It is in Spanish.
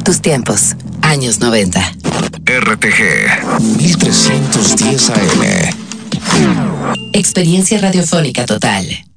Tus tiempos, años 90. RTG 1310 AM. Experiencia radiofónica total.